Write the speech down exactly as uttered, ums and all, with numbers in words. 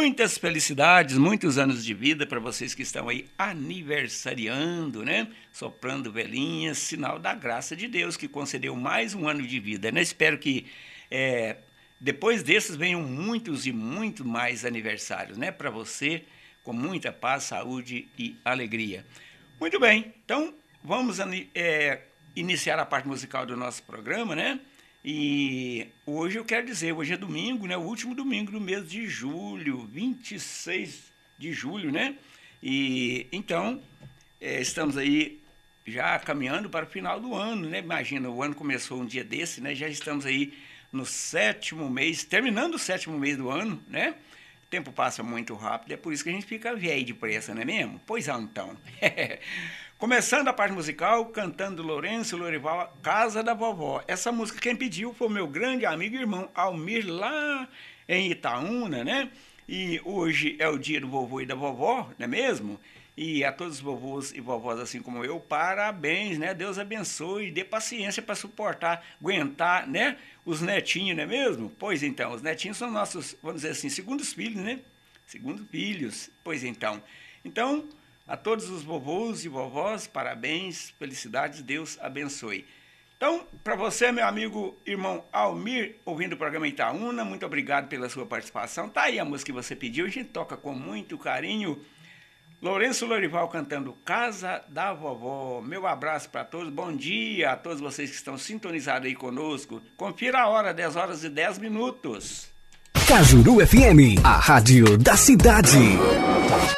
muitas felicidades, muitos anos de vida para vocês que estão aí aniversariando, né? Soprando velhinhas, sinal da graça de Deus que concedeu mais um ano de vida, né? Espero que é, depois desses venham muitos e muito mais aniversários, né? Para você, com muita paz, saúde e alegria. Muito bem, então vamos é, iniciar a parte musical do nosso programa, né? E hoje eu quero dizer, hoje é domingo, né? O último domingo do mês de julho, vinte e seis de julho, né? E então, é, estamos aí já caminhando para o final do ano, né? Imagina, o ano começou um dia desse, né? Já estamos aí no sétimo mês, terminando o sétimo mês do ano, né? O tempo passa muito rápido, é por isso que a gente fica velho de pressa, não é mesmo? Pois é, então. Começando a parte musical, cantando Lourenço Lorival, Casa da Vovó. Essa música quem pediu foi o meu grande amigo e irmão Almir, lá em Itaúna, né? E hoje é o dia do vovô e da vovó, não é mesmo? E a todos os vovôs e vovós, assim como eu, parabéns, né? Deus abençoe e dê paciência para suportar, aguentar, né? Os netinhos, não é mesmo? Pois então, os netinhos são nossos, vamos dizer assim, segundos filhos, né? Segundos filhos, pois então. Então, a todos os vovôs e vovós, parabéns, felicidades, Deus abençoe. Então, para você, meu amigo, irmão Almir, ouvindo o programa Itaúna, muito obrigado pela sua participação. Tá aí a música que você pediu, a gente toca com muito carinho. Lourenço Lorival cantando Casa da Vovó. Meu abraço para todos, bom dia a todos vocês que estão sintonizados aí conosco. Confira a hora, dez horas e dez minutos. Cajuru F M, a rádio da cidade.